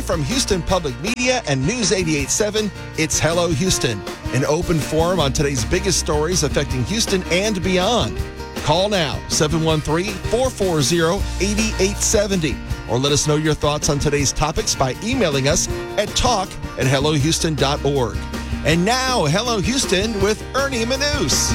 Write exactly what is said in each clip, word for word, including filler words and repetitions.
from Houston Public Media and News eighty-eight point seven, it's Hello Houston, an open forum on today's biggest stories affecting Houston and beyond. Call now, seven one three, four four zero, eight eight seven zero, or let us know your thoughts on today's topics by emailing us at talk at hello houston dot org. And now, Hello Houston with Ernie Manous.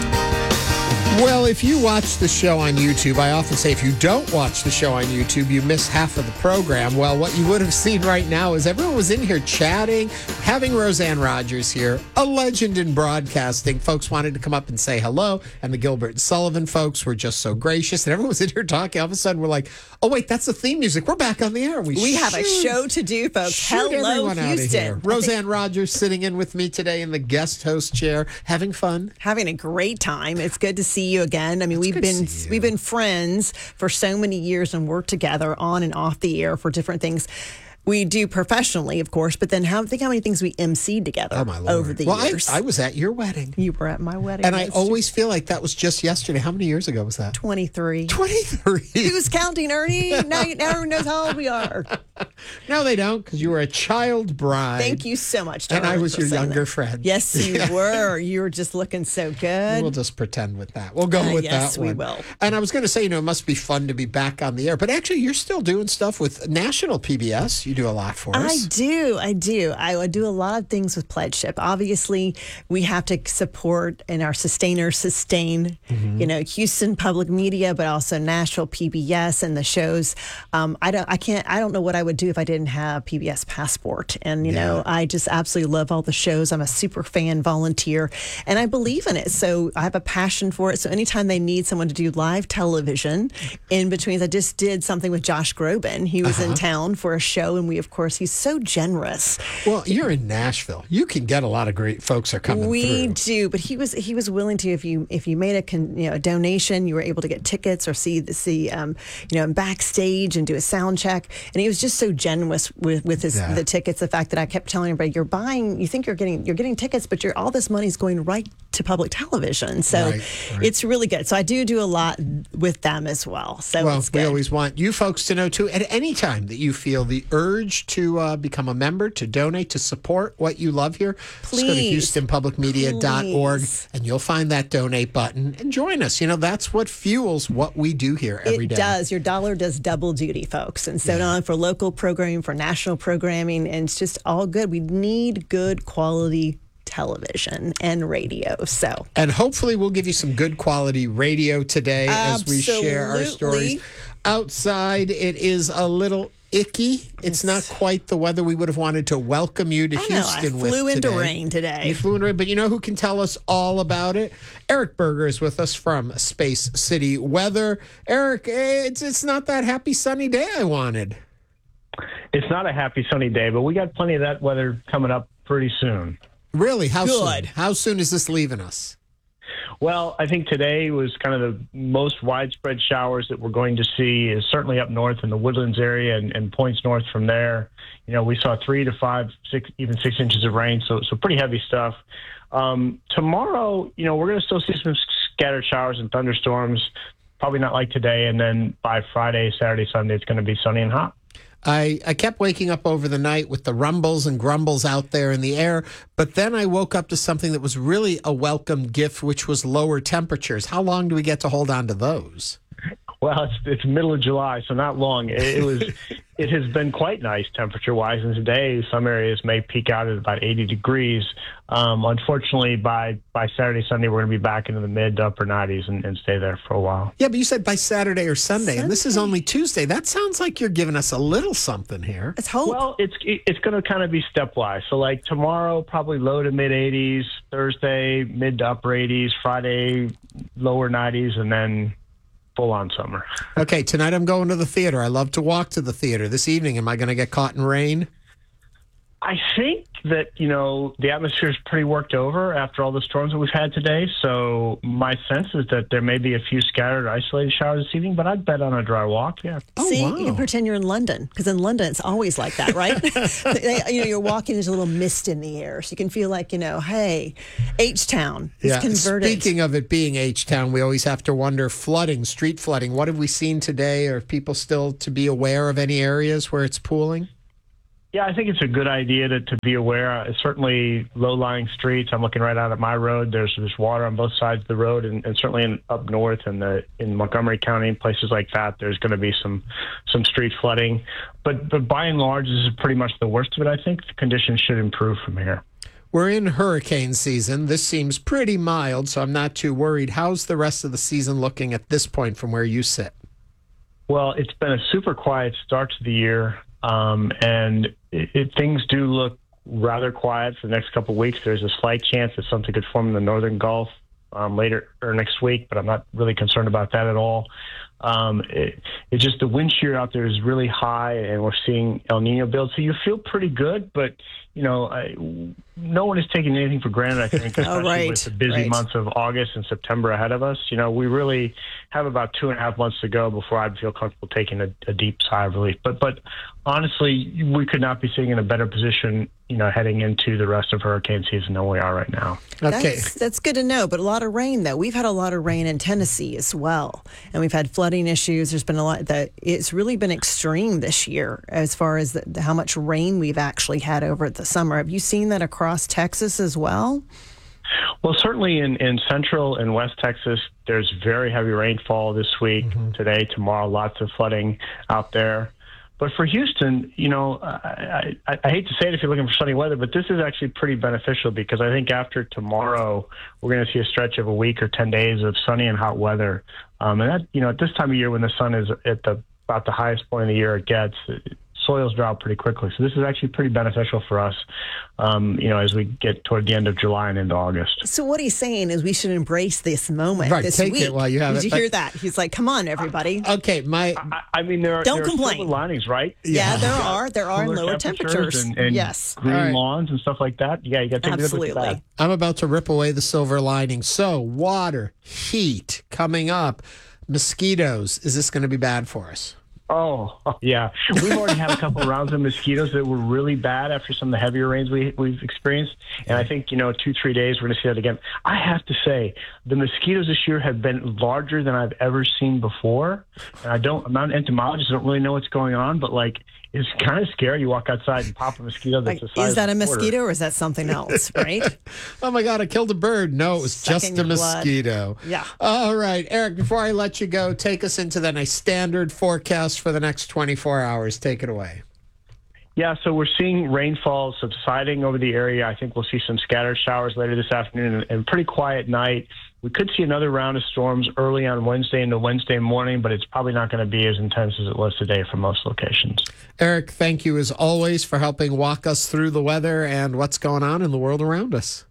Well, if you watch the show on YouTube, I often say if you don't watch the show on YouTube, you miss half of the program. Well, what you would have seen right now is everyone was in here chatting, having Roseanne Rogers here, a legend in broadcasting. Folks wanted to come up and say hello, and the Gilbert and Sullivan folks were just so gracious, and everyone was in here talking. All of a sudden, we're like, oh, wait, that's the theme music. We're back on the air. We, we have a show to do, folks. Shoot Hello, everyone out of Houston. here. Roseanne Rogers sitting in with me today in the guest host chair, having fun. Having a great time. It's good to see you again. I mean, It's we've good to been see you. we've been friends for so many years and worked together on and off the air for different things. We do professionally, of course, but then how, think how many things we emceed together Oh, my Lord. over the well, years. I, I was at your wedding. You were at my wedding. And I That's always feel like that was just yesterday. How many years ago was that? twenty-three. twenty-three. Who's counting, Ernie? Now, now everyone knows how old we are. No, they don't, because you were a child bride. Thank you so much, And I darling, was for your saying younger that. friend. Yes, you were. You were just looking so good. We'll just pretend with that. We'll go Uh, with yes, that we one. will. And I was going to say, you know, it must be fun to be back on the air. But actually, you're still doing stuff with national P B S. You do a lot for us. I do. I do. I would do a lot of things with Pledgeship. Obviously, we have to support and our sustainers sustain, Mm-hmm. you know, Houston Public Media, but also Nashville P B S and the shows. Um, I don't. I can't. I don't know what I would do if I didn't have P B S Passport. And you Yeah. know, I just absolutely love all the shows. I'm a super fan, volunteer, and I believe in it. So I have a passion for it. So anytime they need someone to do live television, in between, I just did something with Josh Groban. He was Uh-huh. in town for a show, and we, of course, he's so generous. Well, you're in Nashville. You can get a lot of great folks are coming We through. do, but he was he was willing to if you if you made a con, you know a donation, you were able to get tickets or see the see um you know backstage and do a sound check, and he was just so generous with with his Yeah. the tickets. The fact that I kept telling everybody, you're buying, you think you're getting you're getting tickets, but you're all this money's going right to public television, so Right, right. it's really good. So I do do a lot with them as well. So Well, it's we good. always want you folks to know, too, at any time that you feel the urge to uh, become a member, to donate, to support what you love here, just go to Please. houston public media dot org, Please. and you'll find that donate button and join us. You know, that's what fuels what we do here every day. It does. Your dollar does double duty, folks. And so, not only for local programming, for national programming, and it's just all good. We need good quality television and radio. So, And hopefully we'll give you some good quality radio today as we share our Absolutely. stories. Outside, it is a little icky. It's not quite the weather we would have wanted to welcome you to I know, I Houston with flew into today. rain today. You flew into rain, but you know who can tell us all about it? Eric Berger is with us from Space City Weather. Eric, eh, it's it's not that happy sunny day I wanted. It's not a happy sunny day, but we got plenty of that weather coming up pretty soon. Really? How Good. soon? How soon is this leaving us? Well, I think today was kind of the most widespread showers that we're going to see is certainly up north in the Woodlands area and, and points north from there. You know, we saw three to five, six, even six inches of rain, so so pretty heavy stuff. Um, tomorrow, you know, we're going to still see some scattered showers and thunderstorms, probably not like today. And then by Friday, Saturday, Sunday, it's going to be sunny and hot. I, I kept waking up over the night with the rumbles and grumbles out there in the air, but then I woke up to something that was really a welcome gift, which was lower temperatures. How long do we get to hold on to those? Well, it's it's middle of July, so not long. It, it was, it has been quite nice temperature-wise, and today some areas may peak out at about eighty degrees. Um, unfortunately, by by Saturday, Sunday, we're going to be back into the mid to upper nineties and, and stay there for a while. Yeah, but you said by Saturday or Sunday, and this is only Tuesday. That sounds like you're giving us a little something here. It's hope. Well, it's it's going to kind of be stepwise. So, like tomorrow, probably low to mid eighties. Thursday, mid to upper eighties. Friday, lower nineties, and then full on summer. Okay, tonight I'm going to the theater. I love to walk to the theater. This evening, am I going to get caught in rain? I think that, you know, the atmosphere is pretty worked over after all the storms that we've had today. So my sense is that there may be a few scattered, isolated showers this evening, but I'd bet on a dry walk, yeah. Oh, See, wow. you can pretend you're in London, because in London it's always like that, right? They- you know, you're walking, there's a little mist in the air, so you can feel like, you know, hey, H-Town is converted. Speaking of it being H-Town, we always have to wonder, flooding, street flooding. What have we seen today? Are people still to be aware of any areas where it's pooling? Yeah, I think it's a good idea to, to be aware. Uh, certainly, low-lying streets. I'm looking right out at my road. There's there's water on both sides of the road, and, and certainly in, up north in the in Montgomery County, places like that, there's going to be some some street flooding. But but by and large, this is pretty much the worst of it. I think the conditions should improve from here. We're in hurricane season. This seems pretty mild, so I'm not too worried. How's the rest of the season looking at this point from where you sit? Well, it's been a super quiet start to the year. Um, and it, it, things do look rather quiet for the next couple of weeks. There's a slight chance that something could form in the northern Gulf um, later or next week, but I'm not really concerned about that at all. Um, it, it's just the wind shear out there is really high, and we're seeing El Nino build. So you feel pretty good, but you know, I, no one is taking anything for granted, I think, especially oh, right, with the busy right. months of August and September ahead of us. You know, we really have about two and a half months to go before I'd feel comfortable taking a, a deep sigh of relief. But, but honestly, we could not be sitting in a better position, you know, heading into the rest of hurricane season than we are right now. Okay. That's, that's good to know, but a lot of rain, though. We've had a lot of rain in Tennessee as well, and we've had flooding issues. There's been a lot that it's really been extreme this year as far as the, how much rain we've actually had over the summer. Have you seen that across Texas as well? Well, certainly in, in central and west Texas, there's very heavy rainfall this week, mm-hmm. today, tomorrow, lots of flooding out there. But for Houston, you know, I, I, I hate to say it if you're looking for sunny weather, but this is actually pretty beneficial because I think after tomorrow, we're going to see a stretch of a week or ten days of sunny and hot weather. Um, and that, you know, at this time of year when the sun is at the about the highest point of the year it gets, soils dry out pretty quickly. So this is actually pretty beneficial for us, um, you know, as we get toward the end of July and into August. So what he's saying is we should embrace this moment right, this take week. It while you have Did it. you hear that? He's like, come on, everybody. Okay, my... I, I mean, there are, Don't there complain. are silver linings, right? Yeah, Yeah. there are. There are Cooler lower temperatures. And, and yes. green right. lawns and stuff like that. Yeah, you got to take Absolutely. it with that. I'm about to rip away the silver lining. So, water, heat coming up, mosquitoes. Is this going to be bad for us? Oh, yeah. We've already had a couple of rounds of mosquitoes that were really bad after some of the heavier rains we, we've experienced. And I think, you know, two, three days, we're going to see that again. I have to say, the mosquitoes this year have been larger than I've ever seen before. And I don't, I'm not an entomologist, I don't really know what's going on, but like, it's kind of scary. You walk outside and pop a mosquito that's Like, the size is that a of a quarter. mosquito or is that something else, right? Oh, my God, I killed a bird. No, it was Sucking just a your blood. mosquito. Yeah. All right, Eric, before I let you go, take us into then a standard forecast for the next twenty-four hours. Take it away. Yeah, so we're seeing rainfall subsiding over the area. I think we'll see some scattered showers later this afternoon and a pretty quiet night. We could see another round of storms early on Wednesday into Wednesday morning, but it's probably not going to be as intense as it was today for most locations. Eric, thank you as always for helping walk us through the weather and what's going on in the world around us.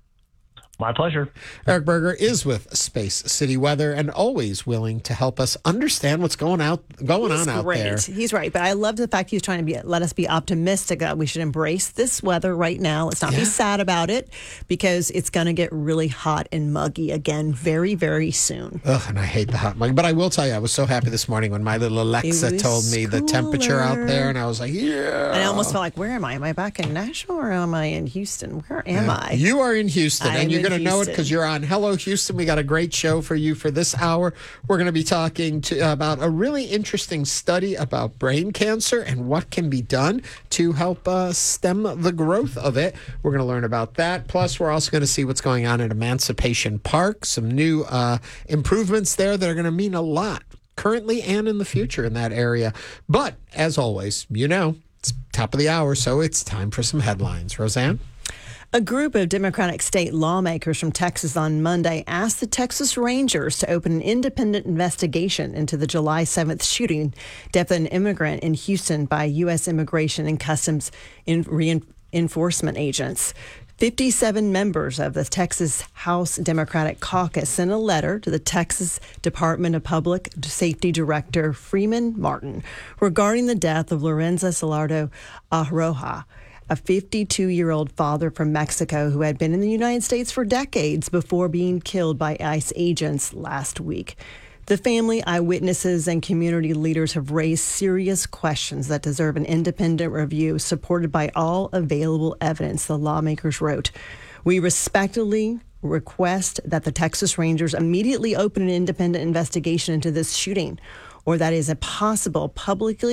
My pleasure. Eric Berger is with Space City Weather and always willing to help us understand what's going out going He's on out great. there. He's right, but I love the fact he's trying to be let us be optimistic that we should embrace this weather right now. Let's not Yeah. be sad about it because it's going to get really hot and muggy again very, very soon. Ugh, and I hate the hot mug. But I will tell you, I was so happy this morning when my little Alexa was told me the temperature out cooler. there, and I was like, yeah. And I almost felt like, where am I? Am I back in Nashville or am I in Houston? Where am I? You are in Houston, I'm and you're in going to know it Houston. because you're on Hello Houston. We got a great show for you for this hour. We're going to be talking to, about a really interesting study about brain cancer and what can be done to help uh, stem the growth of it. We're going to learn about that. Plus, we're also going to see what's going on at Emancipation Park, some new uh, improvements there that are going to mean a lot currently and in the future in that area. But as always, you know, it's top of the hour, so it's time for some headlines. Roseanne? A group of Democratic state lawmakers from Texas on Monday asked the Texas Rangers to open an independent investigation into the July seventh shooting, death of an immigrant in Houston by U S Immigration and Customs Reinforcement agents. fifty-seven members of the Texas House Democratic Caucus sent a letter to the Texas Department of Public Safety Director Freeman Martin regarding the death of Lorenzo Salardo Arroja, a fifty-two-year-old father from Mexico who had been in the United States for decades before being killed by ICE agents last week. The family, eyewitnesses, and community leaders have raised serious questions that deserve an independent review supported by all available evidence, the lawmakers wrote. We respectfully request that the Texas Rangers immediately open an independent investigation into this shooting, or that is possible, publicly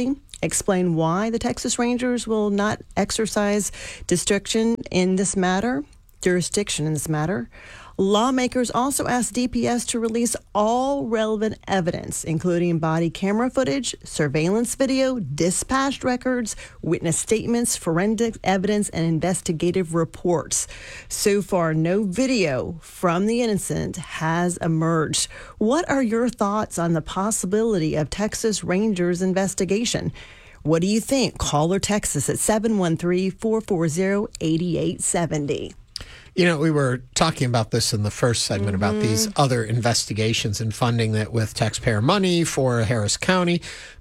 explain why the Texas Rangers will not exercise jurisdiction in this matter, jurisdiction in this matter. Lawmakers also asked D P S to release all relevant evidence, including body camera footage, surveillance video, dispatched records, witness statements, forensic evidence, and investigative reports. So far, no video from the incident has emerged. What are your thoughts on the possibility of Texas Rangers investigation? What do you think? Call or text us at seven one three, four four zero, eight eight seven zero. You know, we were talking about this in the first segment mm-hmm. about these other investigations and funding that with taxpayer money for Harris County.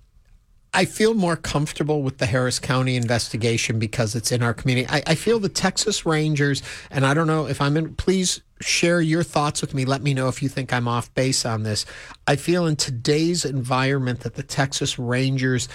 I feel more comfortable with the Harris County investigation because it's in our community. I, I feel the Texas Rangers, and I don't know if I'm in, please share your thoughts with me. Let me know if you think I'm off base on this. I feel in today's environment that the Texas Rangers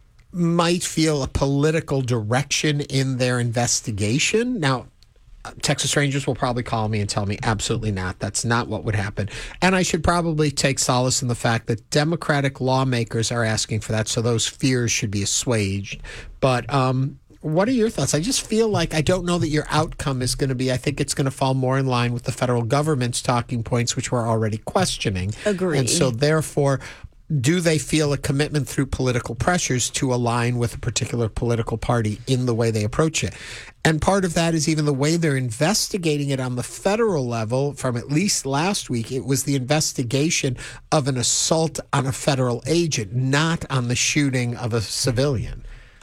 might feel a political direction in their investigation. Now, Texas Rangers will probably call me and tell me absolutely not. That's not what would happen. And I should probably take solace in the fact that Democratic lawmakers are asking for that, so those fears should be assuaged. But um, what are your thoughts? I just feel like I don't know that your outcome is going to be, I think it's going to fall more in line with the federal government's talking points, which we're already questioning. Agreed. And so therefore, do they feel a commitment through political pressures to align with a particular political party in the way they approach it? And part of that is even the way they're investigating it on the federal level. From at least last week, it was the investigation of an assault on a federal agent, not on the shooting of a civilian.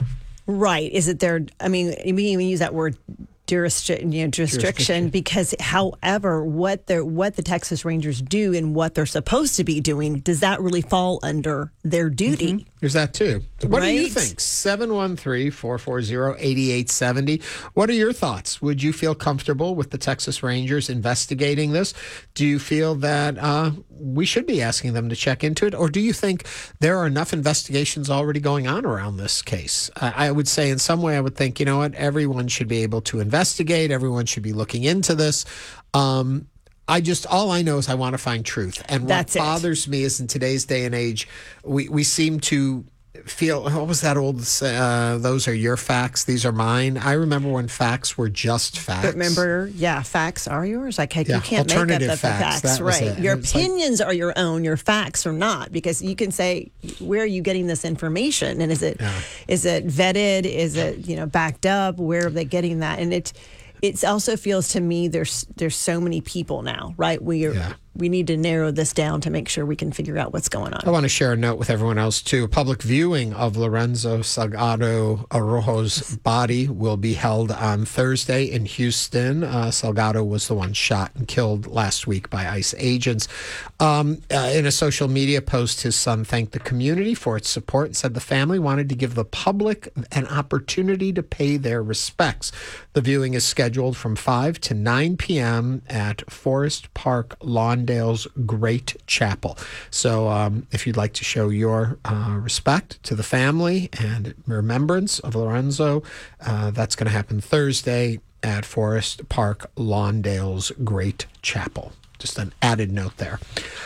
Right. Is it their, I mean, we even use that word jurisdiction, you know, jurisdiction, because however, what the what the Texas Rangers do and what they're supposed to be doing, does that really fall under their duty? Mm-hmm. There's that too. What right? do you think? seven one three, four four zero, eight eight seven zero. What are your thoughts? Would you feel comfortable with the Texas Rangers investigating this? Do you feel that uh, we should be asking them to check into it? Or do you think there are enough investigations already going on around this case? I, I would say in some way, I would think, you know what, everyone should be able to investigate. Everyone should be looking into this. Um, I just, all I know is I want to find truth. And what That's bothers it. me is in today's day and age, we, we seem to feel, what was that old, uh, those are your facts, these are mine. I remember when facts were just facts. But remember, yeah, facts are yours. Like, yeah, you can't make up the facts, facts. facts right. Your it's opinions like, are your own, your facts are not, because you can say, where are you getting this information? And is it, yeah. is it vetted? Is it, you know, backed up? Where are they getting that? And it, it also feels to me there's there's so many people now, right? We are, yeah. we need to narrow this down to make sure we can figure out what's going on. I want to share a note with everyone else too. A public viewing of Lorenzo Salgado Arrojo's body will be held on Thursday in Houston. Uh, Salgado was the one shot and killed last week by ICE agents. Um, uh, in a social media post, his son thanked the community for its support and said the family wanted to give the public an opportunity to pay their respects. The viewing is scheduled from five to nine p.m. at Forest Park Lawndale's Great Chapel. So um, if you'd like to show your uh, respect to the family and remembrance of Lorenzo, uh, that's going to happen Thursday at Forest Park Lawndale's Great Chapel. Just an added note there.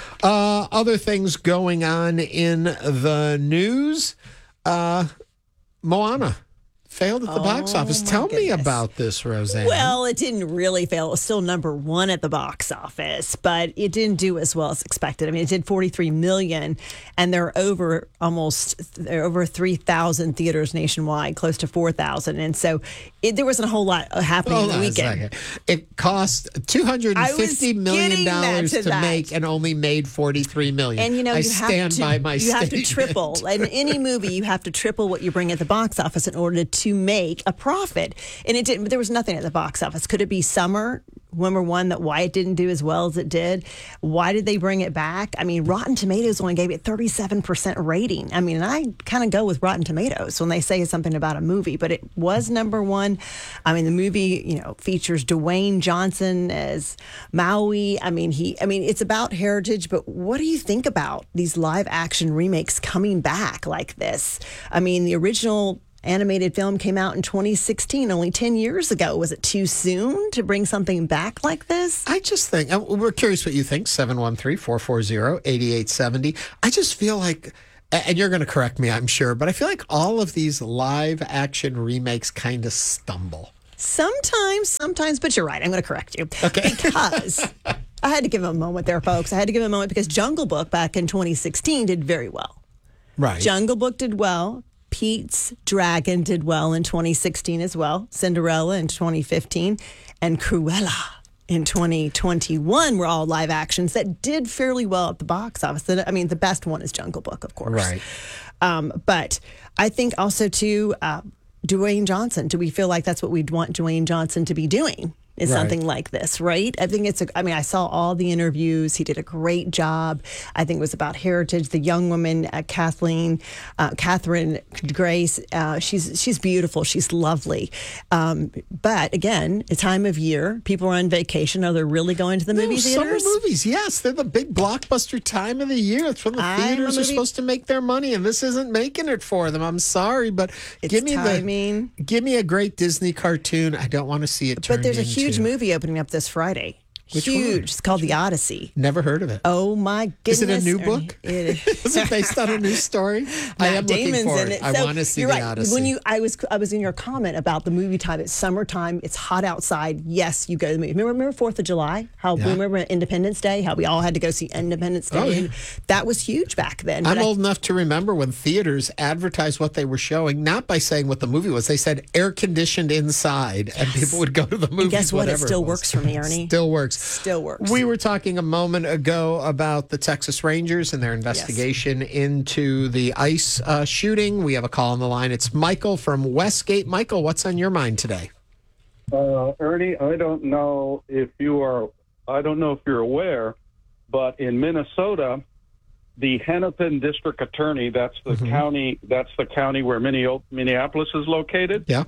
Uh, other things going on in the news. Uh, Moana failed at the oh, box office. Tell goodness. me about this, Roseanne. Well, it didn't really fail. It was still number one at the box office, but it didn't do as well as expected. I mean, it did forty-three million dollars, and there are over almost there are over three thousand theaters nationwide, close to four thousand. And so it, there wasn't a whole lot happening Hold in the weekend. It cost two hundred fifty million dollars to, to make and only made forty-three million dollars. And, you know, I you stand have to, by my you statement. have to triple. In any movie, you have to triple what you bring at the box office in order to make a profit. And it didn't, there was nothing at the box office. Could it be summer? Number one, that why it didn't do as well as it did. Why did they bring it back? I mean, Rotten Tomatoes only gave it thirty-seven percent rating. I mean, and I kind of go with Rotten Tomatoes when they say something about a movie, but it was number one. I mean, the movie, you know, features Dwayne Johnson as Maui. I mean, he, I mean, it's about heritage, but what do you think about these live action remakes coming back like this? I mean, the original animated film came out in twenty sixteen, only ten years ago. Was it too soon to bring something back like this? I just think, we're curious what you think, seven one three, four four zero, eight eight seven zero. I just feel like A- And you're going to correct me, I'm sure, but I feel like all of these live action remakes kind of stumble. Sometimes, sometimes, but you're right. I'm going to correct you. Okay. Because I had to give him a moment there, folks. I had to give him a moment because Jungle Book back in twenty sixteen did very well. Right. Jungle Book did well. Pete's Dragon did well in twenty sixteen as well. Cinderella in twenty fifteen. And Cruella in twenty twenty-one were all live actions that did fairly well at the box office. I mean, the best one is Jungle Book, of course. Right. Um, but I think also, too, uh, Dwayne Johnson, do we feel like that's what we'd want Dwayne Johnson to be doing? Is Right. something like this, right? I think it's a, I mean, I saw all the interviews. He did a great job. I think it was about heritage. The young woman, uh, Kathleen, uh, Catherine Grace, uh, she's she's beautiful. She's lovely. Um, but again, a time of year, people are on vacation. Are they really going to the movie No, theaters? Summer movies, yes. They're the big blockbuster time of the year. It's when the I'm a theaters are movie- supposed to make their money, and this isn't making it for them. I'm sorry, but It's give me timing. the give me a great Disney cartoon. I don't want to see it turned But there's a into- huge movie opening up this Friday. Which huge. one? It's called The Odyssey. Never heard of it. Oh my Is goodness! it a new Ernie. book? It is. Is it based on a new story? I Matt am Damon's looking for in it. it. I So, want to see you're the right. Odyssey. When you, I was, I was in your comment about the movie time. It's summertime. It's hot outside. Yes, you go to the movie. Remember, remember Fourth of July? How Yeah. remember Independence Day? How we all had to go see Independence Day. Oh, yeah. And that was huge back then. I'm But I- old enough to remember when theaters advertised what they were showing, not by saying what the movie was. They said air conditioned inside, and people would go to the movie. And guess what? It whatever still was. works for me, Ernie. Still works. Still works. We were talking a moment ago about the Texas Rangers and their investigation into the ICE uh, shooting. We have a call on the line. It's Michael from Westgate. Michael, what's on your mind today? Uh, Ernie, I don't know if you are, I don't know if you're aware, but in Minnesota, the Hennepin District Attorney, that's the Mm-hmm. county, that's the county where Minneo- Minneapolis is located, Yeah.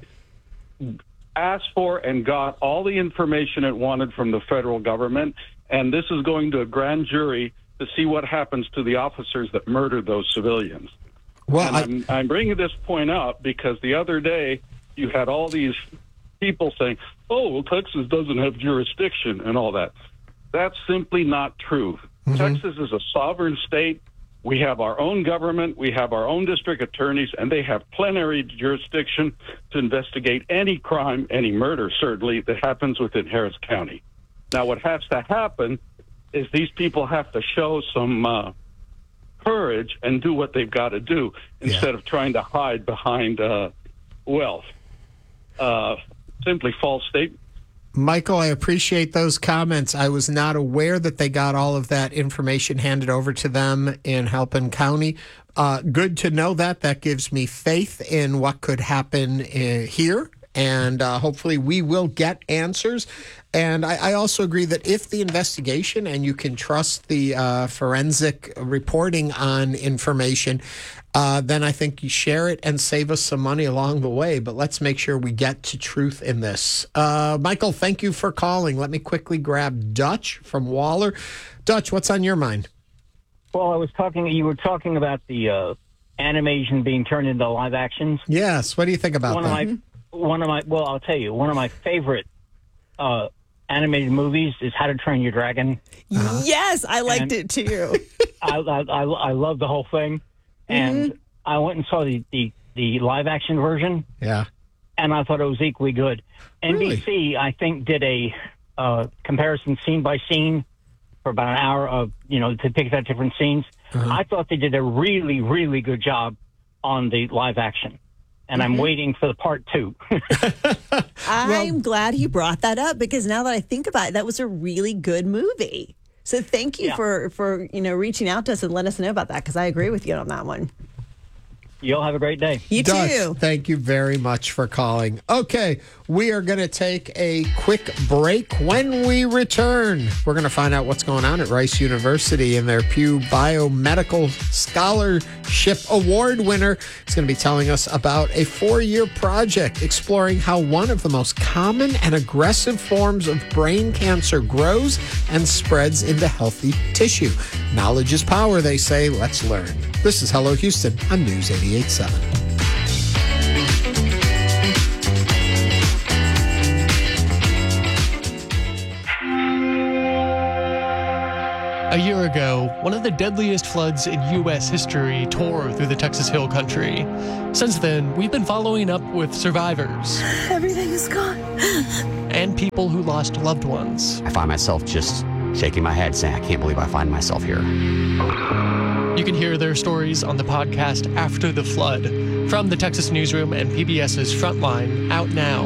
asked for and got all the information it wanted from the federal government, and this is going to a grand jury to see what happens to the officers that murdered those civilians. Well, And I, I'm, I'm bringing this point up because the other day you had all these people saying, oh, well, Texas doesn't have jurisdiction and all that. That's simply not true. Mm-hmm. Texas is a sovereign state. We have our own government. We have our own district attorneys, and they have plenary jurisdiction to investigate any crime, any murder, certainly, that happens within Harris County. Now, what has to happen is these people have to show some uh, courage and do what they've got to do instead of trying to hide behind uh, wealth. Uh, simply false statements. Michael, I appreciate those comments. I was not aware that they got all of that information handed over to them in Halpin County. Uh, good to know that. That gives me faith in what could happen uh, here. And uh, hopefully we will get answers. And I, I also agree that if the investigation, and you can trust the uh, forensic reporting on information, uh, then I think you share it and save us some money along the way. But let's make sure we get to truth in this. Uh, Michael, thank you for calling. Let me quickly grab Dutch from Waller. Dutch, what's on your mind? Well, I was talking, you were talking about the uh, animation being turned into live actions. Yes. What do you think about One that? of my, one of my, well, I'll tell you, one of my favorite uh, animated movies is How to Train Your Dragon. Yes, I liked And- it too. I, I, I, I love the whole thing. And I went and saw the, the, the live action version, Yeah. and I thought it was equally good. Really? N B C, I think, did a uh, comparison scene by scene for about an hour of, you know, to pick out different scenes. Uh-huh. I thought they did a really, really good job on the live action. And I'm waiting for the part two. I'm glad he brought that up because now that I think about it, that was a really good movie. So thank you Yeah. for, for, you know, reaching out to us and letting us know about that because I agree with you on that one. You'll have a great day. You Dutch, too. thank you very much for calling. Okay, we are going to take a quick break. When we return, we're going to find out what's going on at Rice University and their Pew Biomedical Scholarship Award winner is going to be telling us about a four-year project exploring how one of the most common and aggressive forms of brain cancer grows and spreads into healthy tissue. Knowledge is power, they say. Let's learn. This is Hello Houston on News eighty-eight point seven. A year year ago, one of the deadliest floods in U S history tore through the Texas Hill Country. Since then, we've been following up with survivors. Everything is gone. And people who lost loved ones. I find myself just shaking my head saying, I can't believe I find myself here. You can hear their stories on the podcast After the Flood from the Texas Newsroom and PBS's Frontline, out now.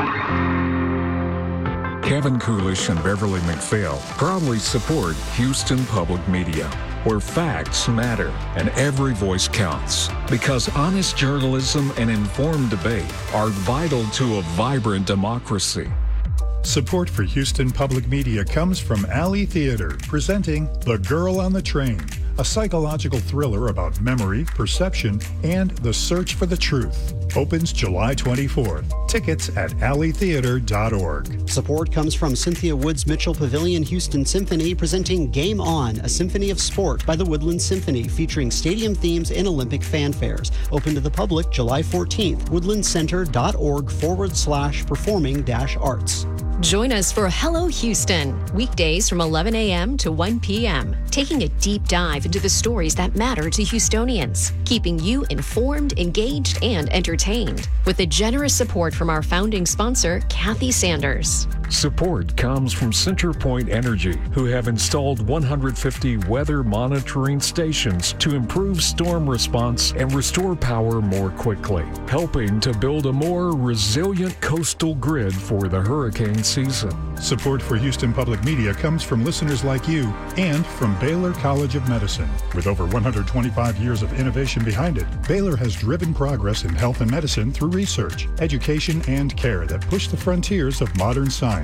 Kevin Coolish and Beverly McPhail proudly support Houston Public Media, where facts matter and every voice counts. Because honest journalism and informed debate are vital to a vibrant democracy. Support for Houston Public Media comes from Alley Theater, presenting The Girl on the Train, a psychological thriller about memory, perception, and the search for the truth. Opens July twenty-fourth. Tickets at alley theater dot org. Support comes from Cynthia Woods Mitchell Pavilion Houston Symphony, presenting Game On, a symphony of sport by the Woodland Symphony, featuring stadium themes and Olympic fanfares. Open to the public July fourteenth. woodlandcenter.org forward slash performing dash arts. Join us for Hello Houston, weekdays from eleven a.m. to one p.m., taking a deep dive into the stories that matter to Houstonians, keeping you informed, engaged, and entertained, with the generous support from our founding sponsor, Kathy Sanders. Support comes from CenterPoint Energy, who have installed one hundred fifty weather monitoring stations to improve storm response and restore power more quickly, helping to build a more resilient coastal grid for the hurricane season. Support for Houston Public Media comes from listeners like you and from Baylor College of Medicine. With over one hundred twenty-five years of innovation behind it, Baylor has driven progress in health and medicine through research, education, and care that push the frontiers of modern science.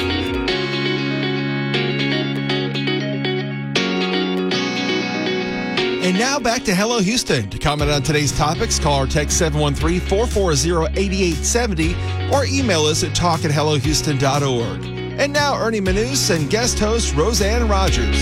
And now back to Hello Houston. To comment on today's topics, call or text seven one three, four four zero, eight eight seven zero or email us at talk at hello houston dot org. And now Ernie Manous and guest host Roseanne Rogers.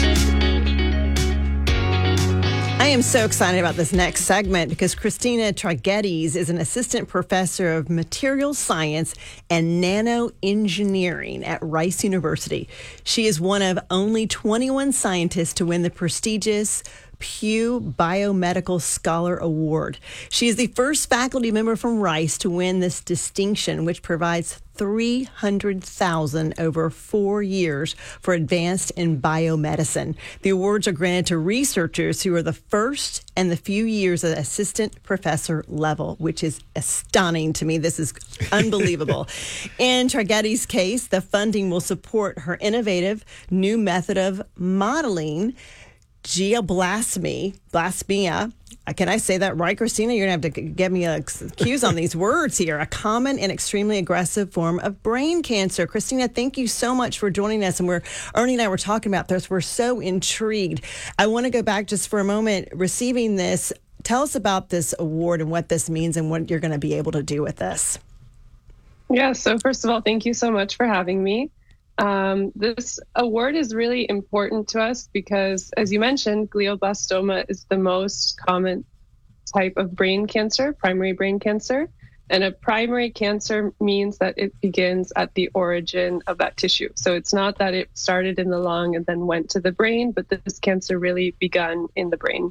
I am so excited about this next segment because Christina Tragedis is an assistant professor of materials science and nanoengineering at Rice University. She is one of only twenty-one scientists to win the prestigious Pew Biomedical Scholar Award. She is the first faculty member from Rice to win this distinction, which provides three hundred thousand dollars over four years for advanced in biomedicine. The awards are granted to researchers who are the first and the few years at assistant professor level, which is stunning to me. This is unbelievable. In Tragedis' case, the funding will support her innovative new method of modeling geoblasmy, blasphemia. Can I say that right, Christina? You're going to have to give me a cues on these words here. A common and extremely aggressive form of brain cancer. Christina, thank you so much for joining us. And we're Ernie and I were talking about this. We're so intrigued. I want to go back just for a moment. Receiving this, tell us about this award and what this means and what you're going to be able to do with this. Yeah, so first of all, thank you so much for having me. Um, this award is really important to us because, as you mentioned, glioblastoma is the most common type of brain cancer, primary brain cancer. And a primary cancer means that it begins at the origin of that tissue. So it's not that it started in the lung and then went to the brain, but this cancer really began in the brain.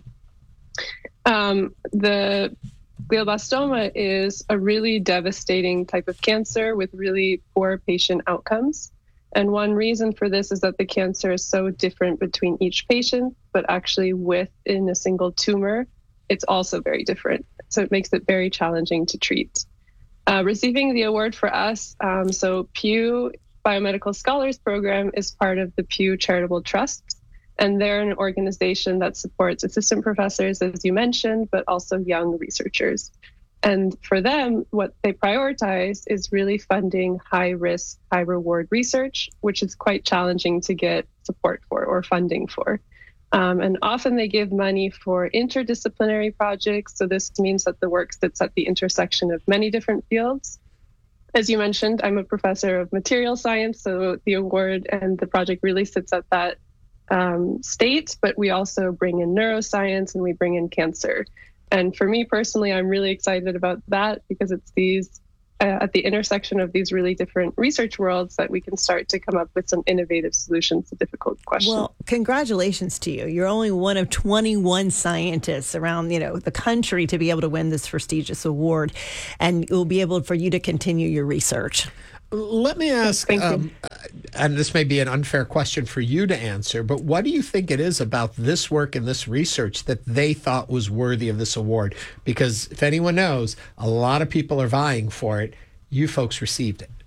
Um, the glioblastoma is a really devastating type of cancer with really poor patient outcomes. And one reason for this is that the cancer is so different between each patient, but actually within a single tumor, it's also very different. So it makes it very challenging to treat. Uh, receiving the award for us, um, so Pew Biomedical Scholars Program is part of the Pew Charitable Trust, and they're an organization that supports assistant professors, as you mentioned, but also young researchers. And for them, what they prioritize is really funding high-risk, high-reward research, which is quite challenging to get support for or funding for. Um, and often they give money for interdisciplinary projects. So this means that the work sits at the intersection of many different fields. As you mentioned, I'm a professor of material science, so the award and the project really sits at that um, state, but we also bring in neuroscience and we bring in cancer. And for me personally, I'm really excited about that because it's these uh, at the intersection of these really different research worlds that we can start to come up with some innovative solutions to difficult questions. Well, congratulations to you. You're only one of twenty-one scientists around, you know, the country to be able to win this prestigious award, and it will be able for you to continue your research. Let me ask, um, and this may be an unfair question for you to answer, but what do you think it is about this work and this research that they thought was worthy of this award? Because if anyone knows, a lot of people are vying for it. You folks received it.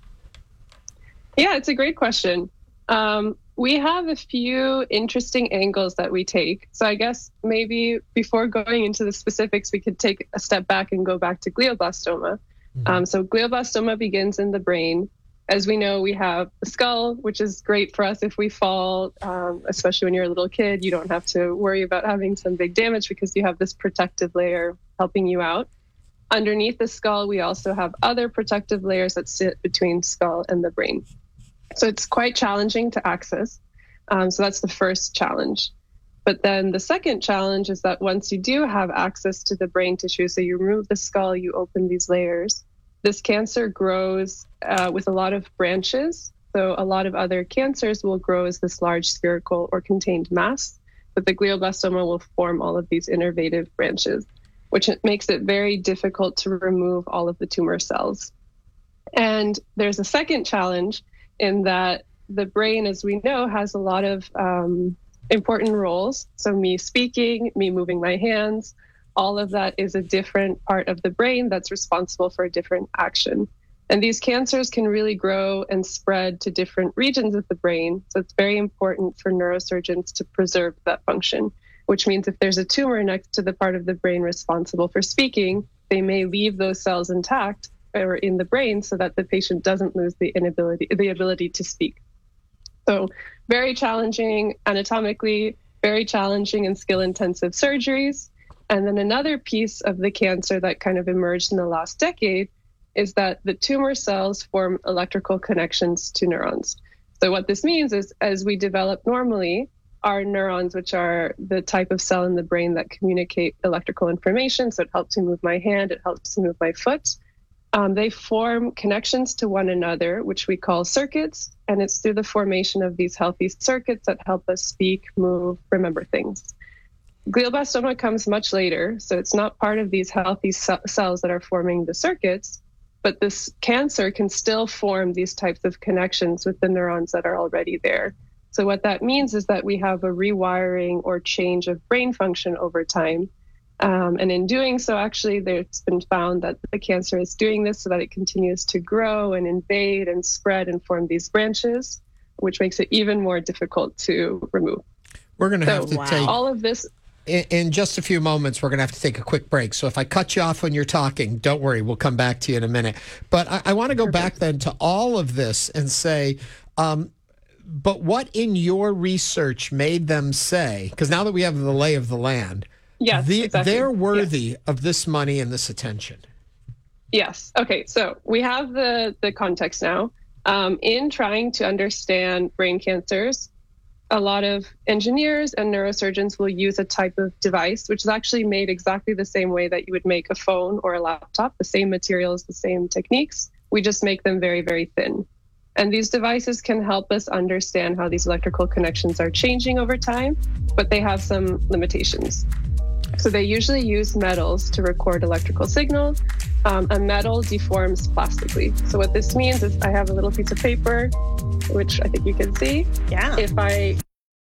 Yeah, it's a great question. Um, we have a few interesting angles that we take. So I guess maybe before going into the specifics, we could take a step back and go back to glioblastoma. Um, so glioblastoma begins in the brain. As we know, we have the skull, which is great for us if we fall, um, especially when you're a little kid. You don't have to worry about having some big damage because you have this protective layer helping you out. Underneath the skull, we also have other protective layers that sit between skull and the brain. So it's quite challenging to access. Um, so that's the first challenge. But then the second challenge is that once you do have access to the brain tissue, so you remove the skull, you open these layers, this cancer grows uh, with a lot of branches. So a lot of other cancers will grow as this large spherical or contained mass, but the glioblastoma will form all of these innervative branches, which makes it very difficult to remove all of the tumor cells. And there's a second challenge in that the brain, as we know, has a lot of um, important roles. So me speaking, me moving my hands, all of that is a different part of the brain that's responsible for a different action. And these cancers can really grow and spread to different regions of the brain. So it's very important for neurosurgeons to preserve that function, which means if there's a tumor next to the part of the brain responsible for speaking, they may leave those cells intact or in the brain so that the patient doesn't lose the inability, the ability to speak. So very challenging anatomically, very challenging and skill-intensive surgeries. And then another piece of the cancer that kind of emerged in the last decade is that the tumor cells form electrical connections to neurons. So what this means is as we develop normally, our neurons, which are the type of cell in the brain that communicate electrical information, so it helps me move my hand, it helps me move my foot, Um, they form connections to one another, which we call circuits, and it's through the formation of these healthy circuits that help us speak, move, remember things. Glioblastoma comes much later, so it's not part of these healthy ce- cells that are forming the circuits, but this cancer can still form these types of connections with the neurons that are already there. So what that means is that we have a rewiring or change of brain function over time. Um, and in doing so, actually, there's been found that the cancer is doing this so that it continues to grow and invade and spread and form these branches, which makes it even more difficult to remove. We're going to so, have to wow. take... all of this. In, in just a few moments, we're going to have to take a quick break. So if I cut you off when you're talking, don't worry, we'll come back to you in a minute. But I, I want to go back then to all of this and say, um, but what in your research made them say, because now that we have the lay of the land, Yes, the, exactly. they're worthy yes. of this money and this attention. Yes. Okay. So we have the, the context now. Um, in trying to understand brain cancers, a lot of engineers and neurosurgeons will use a type of device, which is actually made exactly the same way that you would make a phone or a laptop, the same materials, the same techniques. We just make them very, very thin. And these devices can help us understand how these electrical connections are changing over time, but they have some limitations. So they usually use metals to record electrical signals. Um, a metal deforms plastically. So what this means is I have a little piece of paper, which I think you can see. Yeah. If I